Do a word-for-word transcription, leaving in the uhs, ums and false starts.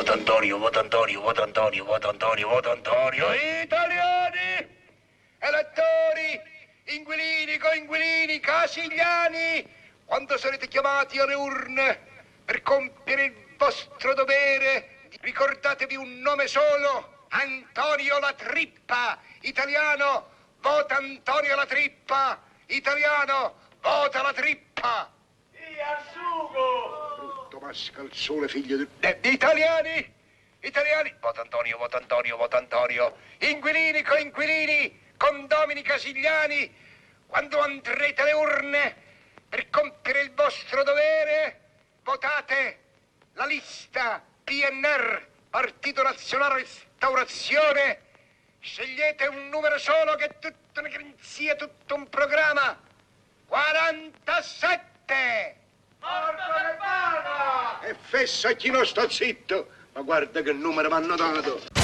Vota Antonio, vota Antonio, vota Antonio, vota Antonio, vota Antonio. Italiani, elettori, inquilini, coinquilini, casigliani, quando sarete chiamati alle urne per compiere il vostro dovere, ricordatevi un nome solo, Antonio La Trippa, italiano, vota Antonio La Trippa, italiano, vota La Trippa. Via sugo! Brutto mascalzone, figlio di... Eh, italiani, italiani, vota Antonio, vota Antonio, vota Antonio, inquilini, coinquilini, condomini, casigliani, quando andrete alle urne per compiere il vostro dovere, votate la lista P N R, Partito Nazionale Restaurazione, scegliete un numero solo che è tutta una garanzia, tutto un programma, quarantasette! Morto le paga! E fessa chi non sta zitto, ma guarda che numero mi hanno dato!